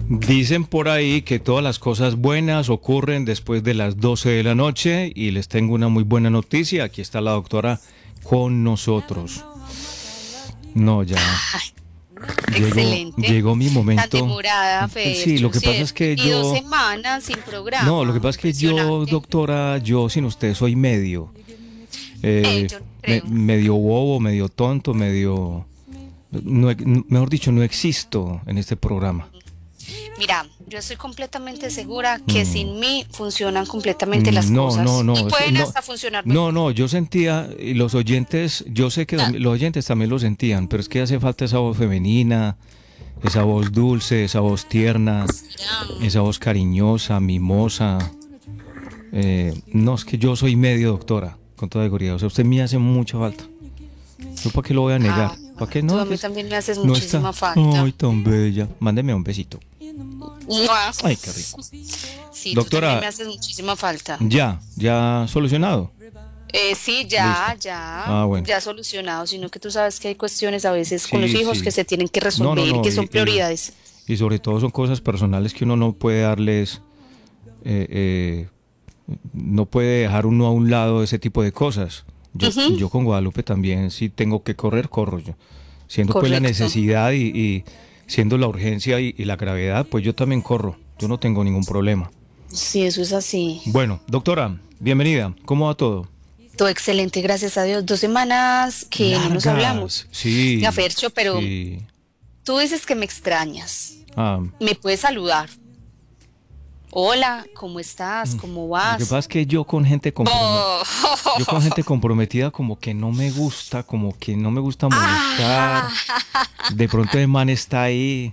Dicen por ahí que todas las cosas buenas ocurren después de las 12 de la noche y les tengo una muy buena noticia. Aquí está la doctora con nosotros. No, ya Ay, excelente. llegó mi Tan momento. demorada, Sí, lo Fercho, que pasa es ¿cierto? que Y dos yo... semanas sin No, lo que programa. pasa es que yo, Impresionante. doctora, yo sin usted soy medio. eh, Yo no creo. medio bobo, medio tonto, medio... mejor dicho, no existo en este programa. Mira, yo estoy completamente segura que Mm. sin mí funcionan completamente las No, no, cosas. Y no, pueden no, hasta funcionar no, mejor. no, yo sentía, y los oyentes, yo sé que Ah, los oyentes también lo sentían, pero es que hace falta esa voz femenina, esa voz dulce, esa voz tierna, será. esa voz cariñosa, mimosa. No, es que yo soy medio doctora, con toda seguridad, o sea, usted me hace mucha falta. ¿Yo para qué lo voy a negar? Ah, ¿Para qué tú no? a mí también me haces No está. muchísima falta. Ay, tan bella. Mándeme un besito. ¡Mua! Ay, qué rico. Sí, tú también me Doctora, haces muchísima falta. ya solucionado. Sí, Listo. Ah, bueno. ya solucionado, sino que tú sabes que hay cuestiones a veces con los Sí, hijos que sí. se tienen que No, no, resolver y no. que son prioridades. Y sobre todo son cosas personales que uno no puede darles, eh, eh, no puede dejar uno a un lado ese tipo de cosas. Ujú, Yo con Guadalupe también, si tengo que correr, corro yo. Siendo pues la correcto. necesidad y siendo la urgencia y la gravedad, pues yo también corro. Yo no tengo ningún problema. Sí, eso es así. Bueno, doctora, bienvenida. ¿Cómo va todo? Todo excelente, gracias a Dios. 2 semanas que no nos hablamos. Largas. Sí, Gafercho, pero sí. tú dices que me extrañas. Ah, ¿Me puedes saludar? Hola, ¿cómo estás? ¿Cómo lo que pasa vas? es que yo con gente comprometida, Oh. yo con gente comprometida como que no me gusta, como que no me gusta Ah. molestar. De pronto el man está ahí.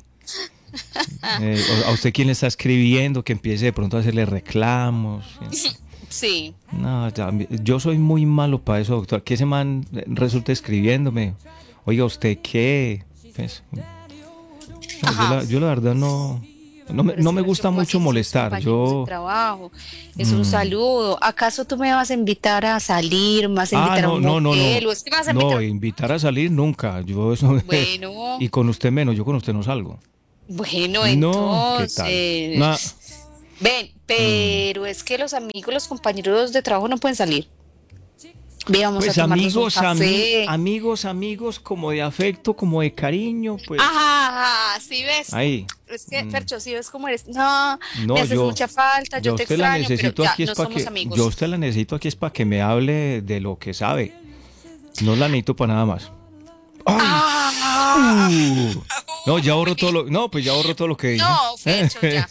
A usted quién le está escribiendo, que empiece de pronto a hacerle reclamos. Sí. No, yo soy muy malo para eso, doctor. Que ese man resulte escribiéndome. Oiga, ¿usted qué? Pues, no, Ajá. yo la verdad no, Pero no es me que Fercho, gusta ¿cómo mucho así? Somos molestar. compañeros de Yo, trabajo. Es un mm, saludo. ¿Acaso tú me vas a invitar a salir? ¿Me vas a invitar a no, un no, no, no. motel? ¿O es que me vas a No, invitar? invitar a salir nunca. Yo eso, Bueno, y con usted menos, yo con usted no salgo. bueno, No, ¿qué tal? No, entonces. Ven, mm. pero es que los amigos, los compañeros de trabajo no pueden salir. Ve, vamos a Pues tomarnos un café. amigos como de afecto, como de cariño, pues Ajá, sí ves. ahí. Es que, Mm. Fercho, sí ves cómo eres. No, me No, haces mucha falta, yo yo te usted la extraño, pero necesito ya aquí es no para somos que, yo amigos. usted la necesito aquí es para que me hable de lo que sabe. No la necesito para nada más. ¡Ay! Ah, No, ya ahorro todo uy, lo, no, pues ya ahorro todo lo que dije. no, Fercho, ya.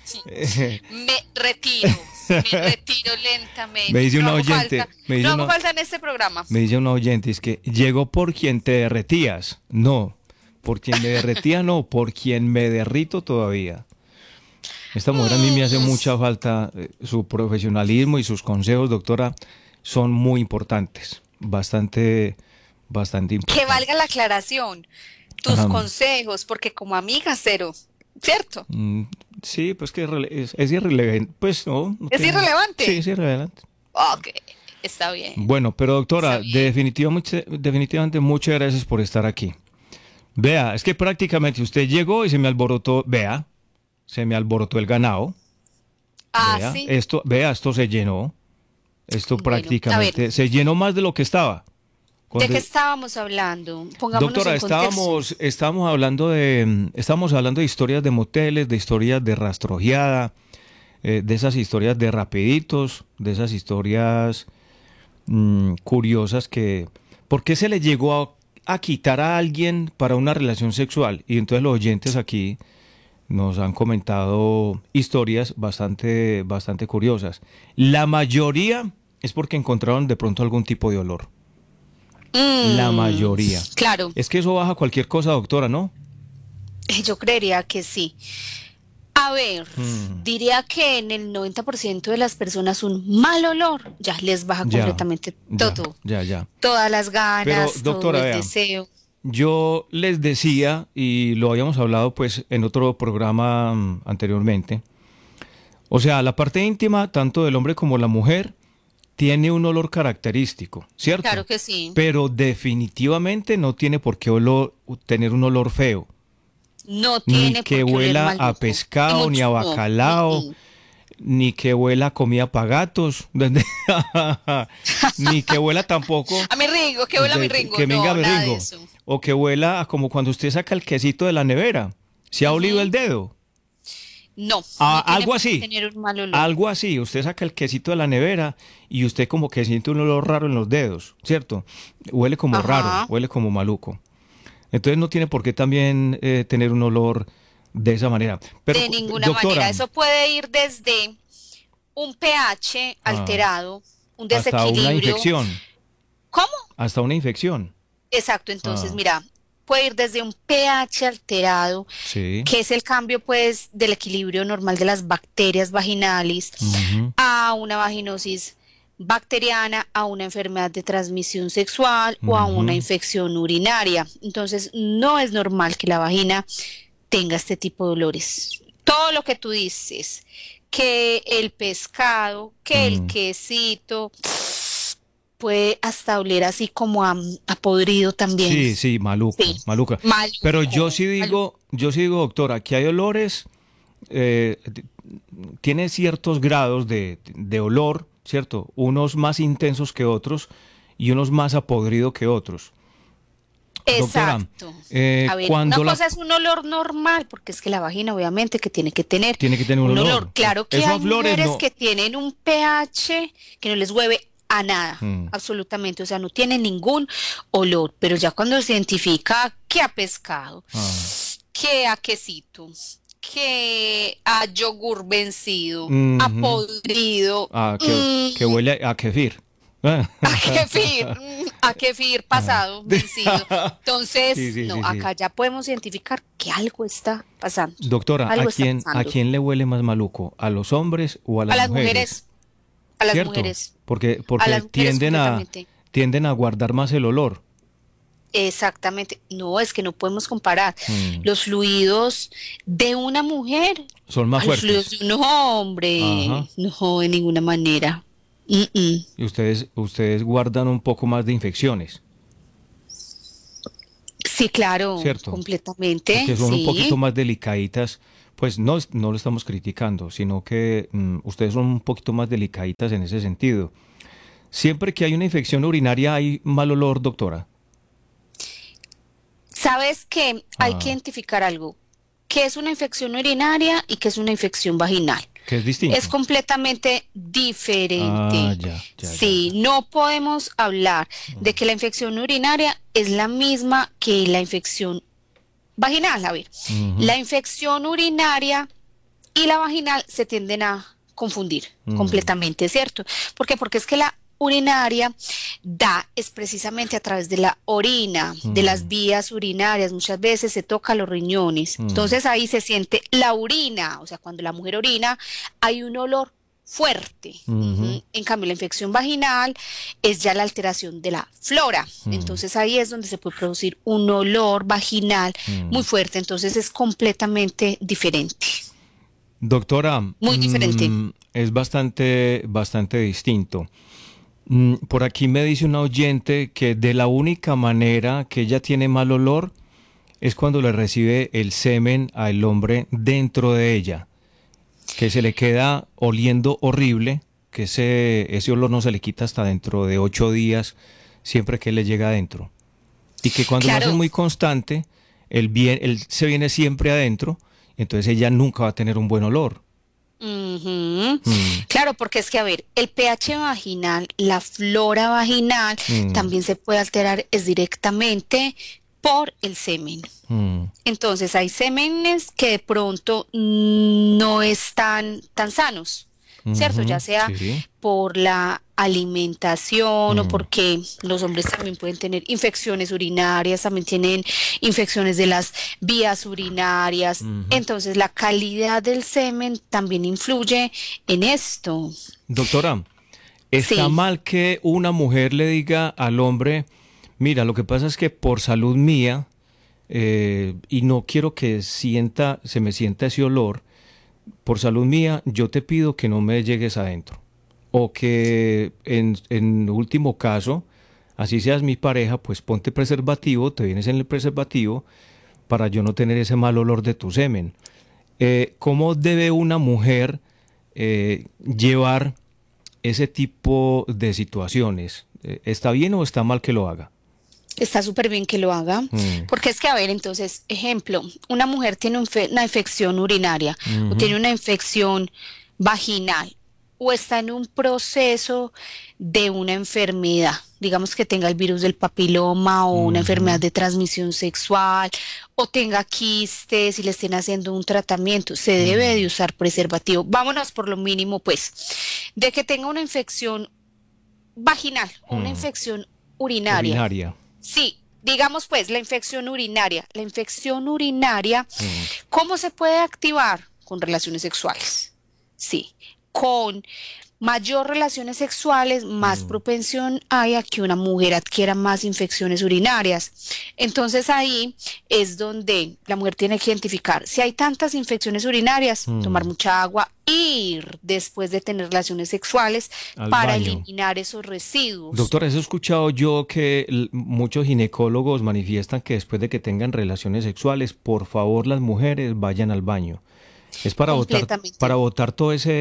Me retiro Me lentamente. dice No una hago falta, oyente, no hago falta en este programa. me dice una oyente, es que llegó por quien te derretías. No, por quien me derretía, no, por quien me derrito todavía. Esta mujer a mí me hace Mm, mucha falta, su profesionalismo y sus consejos, doctora, son muy importantes, bastante que valga importantes. la aclaración, tus Ajá. consejos, porque como amiga cero, ¿cierto? Mm, sí, pues que es irrelevante, pues no, no Es tiene, sí, irrelevante. es irrelevante. Ok, está bien, Bueno, pero está doctora, bien. definitivamente muchas gracias por estar aquí. Vea, es que prácticamente usted llegó y se me alborotó, vea, se me alborotó el ganado, Ah, sí. vea, esto se llenó, esto Bueno, a ver, prácticamente se llenó más de lo que estaba. ¿de Cuando, qué estábamos hablando? Pongámonos doctora, en contexto. estábamos hablando de historias de moteles, de historias de rastrojeada, de esas historias de rapiditos, de esas historias curiosas que, ¿por qué se le llegó a quitar a alguien para una relación sexual? Y entonces los oyentes aquí nos han comentado historias bastante curiosas. La mayoría es porque encontraron de pronto algún tipo de olor. La Mm, mayoría. claro, Es que eso baja cualquier cosa, doctora, ¿no? yo creería que sí. A ver, Mm, diría que en el 90% de las personas un mal olor ya les baja ya, completamente ya, todo, ya. todas las Pero, ganas, todo doctora, el vea, deseo. yo les decía, y lo habíamos hablado pues en otro programa anteriormente, o sea, la parte íntima, tanto del hombre como la mujer, tiene un olor característico, Claro ¿cierto? que sí. Pero definitivamente no tiene por qué tener un olor feo. No Ni tiene que por qué oler huela a maluco. Y pescado, ni mucho a no. bacalao, ni que huela a comida pa' gatos, ni que huela tampoco A mi Ringo, que huela a mi Ringo. que venga No, mi nada de ringo, eso. o que huela a como cuando usted saca el quesito de la nevera. ¿Se ha olido el dedo? No, Ah, no tiene por qué tener un mal olor. algo así. Usted saca el quesito de la nevera y usted como que siente un olor raro en los dedos, ¿cierto? Huele como raro, Ajá. huele como maluco. Entonces no tiene por qué también tener un olor de esa manera. Pero, De ninguna manera. doctora, Eso puede ir desde un pH ah, alterado, un hasta una desequilibrio. infección, ¿Cómo? hasta una infección. Exacto. Entonces, Ah, mira, puede ir desde un pH alterado, sí. que es el cambio, pues, del equilibrio normal de las bacterias vaginales, Ujú, a una vaginosis bacteriana, a una enfermedad de transmisión sexual o a una ujú. infección urinaria. Entonces, no es normal que la vagina tenga este tipo de olores. Todo lo que tú dices, que el pescado, que el Mm. quesito, puede hasta oler así como a podrido también. Sí, sí, Sí, maluco, maluca. Pero maluco, maluco. yo sí digo, doctora, que hay olores, tiene ciertos grados de olor, ¿cierto? Unos más intensos que otros y unos más apodrido que otros. Doctora, Exacto. A ver, una cuando la cosa es un olor normal, porque es que la vagina obviamente que tiene que tener tiene que tener un un olor. olor. Claro que Eso a hay flores mujeres no. que tienen un pH que no les huele a nada, Mm, absolutamente, o sea, no tienen ningún olor, pero ya cuando se identifica que a pescado, ah, que a quesito, que a yogur vencido, a ujú. podrido, Ah, que huele a kefir. a kefir Ah. pasado, vencido. Sí, Entonces, sí, no, sí, sí. acá ya podemos identificar que algo está pasando. Doctora, Algo está a pasando. quién le huele más maluco? ¿A los hombres o a A las las mujeres? mujeres, a las ¿Cierto? mujeres, a Porque las mujeres completamente. tienden a guardar más el olor. Exactamente. No, es que no podemos comparar Mm, los fluidos de una mujer son más a los fluidos fuertes. de un hombre. Ajá. No, de ninguna manera. Mm, mm. Y ustedes guardan un poco más de infecciones, Sí, claro, ¿cierto? completamente, Porque son un poquito sí. más delicaditas. Pues no, no lo estamos criticando, sino que ustedes son un poquito más delicaditas en ese sentido. Siempre que hay una infección urinaria hay mal olor, doctora. Sabes que hay que Ah, identificar algo, que es una infección urinaria y que es una infección vaginal. que es Es distinto. completamente Ah, diferente. ya, ya, ya, Sí, ya. no podemos hablar de que la infección urinaria es la misma que la infección vaginal. A ver, Ujú, la infección urinaria y la vaginal se tienden a confundir mm, completamente, ¿cierto? ¿Por qué? Porque es que la urinaria da es precisamente a través de la orina, de las mm, vías urinarias, muchas veces se toca los riñones, mm, entonces ahí se siente la orina, o sea, cuando la mujer orina hay un olor fuerte. ujú, Ujú. En cambio, la infección vaginal es ya la alteración de la flora. mm, Entonces ahí es donde se puede producir un olor vaginal muy mm. fuerte. Entonces es completamente diferente. Doctora, Muy diferente. es bastante distinto. Por aquí me dice una oyente que de la única manera que ella tiene mal olor es cuando le recibe el semen al hombre dentro de ella, que se le queda oliendo horrible, que ese olor no se le quita hasta dentro de 8 días, siempre que él le llega adentro. Y que cuando lo hace Claro. muy constante, él se viene siempre adentro, entonces ella nunca va a tener un buen olor. Ujú. Mm, Claro, porque es que, a ver, el pH vaginal, la flora vaginal, mm, también se puede alterar es directamente por el semen. mm, Entonces, hay semenes que de pronto no están tan sanos, ¿cierto? Ya ujú, sea sí. por la alimentación o Mm, porque los hombres también pueden tener infecciones urinarias, también tienen infecciones de las vías urinarias. ujú. Entonces, la calidad del semen también influye en esto. Doctora, ¿está Sí, mal que una mujer le diga al hombre, mira, lo que pasa es que por salud mía, y no quiero que se me sienta ese olor, por salud mía, yo te pido que no me llegues adentro? O que en último caso, así seas mi pareja, pues ponte preservativo, te vienes en el preservativo, para yo no tener ese mal olor de tu semen. ¿Cómo debe una mujer llevar ese tipo de situaciones? ¿Está bien o está mal que lo haga? Está súper bien que lo haga, Mm, porque es que, a ver, entonces, ejemplo, una mujer tiene una infección urinaria o ujú, tiene una infección vaginal o está en un proceso de una enfermedad, digamos que tenga el virus del papiloma o una enfermedad ujú, de transmisión sexual o tenga quistes y le estén haciendo un tratamiento, se debe de mm, usar preservativo. Vámonos por lo mínimo, pues, de que tenga una infección vaginal o una mm. infección urinaria. Urinaria. Sí, digamos pues la infección urinaria. La infección urinaria, Mm, ¿cómo se puede activar? Con relaciones sexuales. Sí, con mayor relaciones sexuales, más mm, propensión hay a que una mujer adquiera más infecciones urinarias. Entonces ahí es donde la mujer tiene que identificar si hay tantas infecciones urinarias, tomar mm. mucha agua, ir después de tener relaciones sexuales Al para baño. eliminar esos residuos. Doctor, eso he escuchado yo que muchos ginecólogos manifiestan que después de que tengan relaciones sexuales, por favor las mujeres vayan al baño. Es para Completamente. botar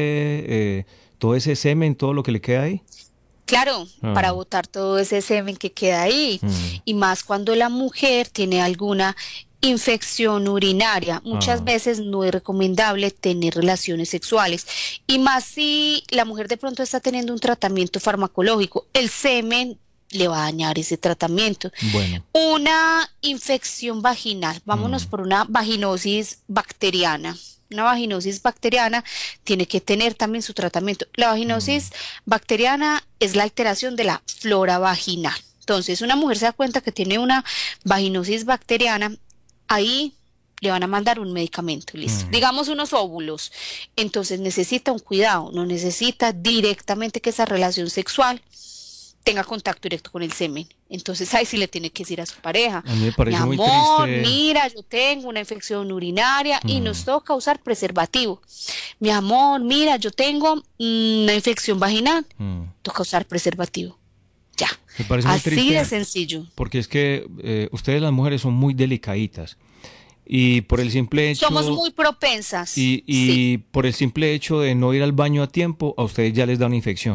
todo ese semen, todo lo que le queda ahí. Claro, para Ah, botar todo ese semen que queda ahí. mm, Y más cuando la mujer tiene alguna infección urinaria. Muchas ah, veces no es recomendable tener relaciones sexuales. Y más si la mujer de pronto está teniendo un tratamiento farmacológico. El semen le va a dañar ese tratamiento. bueno. Una infección vaginal. Vámonos Mm, por una vaginosis bacteriana. Una vaginosis bacteriana tiene que tener también su tratamiento. La mm, vaginosis bacteriana es la alteración de la flora vaginal. Entonces, una mujer se da cuenta que tiene una vaginosis bacteriana, ahí le van a mandar un medicamento, listo. mm, Digamos unos óvulos. Entonces necesita un cuidado, no necesita directamente que esa relación sexual tenga contacto directo con el semen. Entonces ahí sí le tiene que decir a su pareja, a mí me mi parece muy amor, triste. mira, yo tengo una infección urinaria y Mm, nos toca usar preservativo. Mi amor, mira, yo tengo una infección vaginal, mm. toca usar preservativo. Ya, Me parece muy así de triste sencillo. porque es que ustedes las mujeres son muy delicaditas y por el simple Somos hecho muy propensas, y, sí. y por el simple hecho de no ir al baño a tiempo, a ustedes ya les da una infección.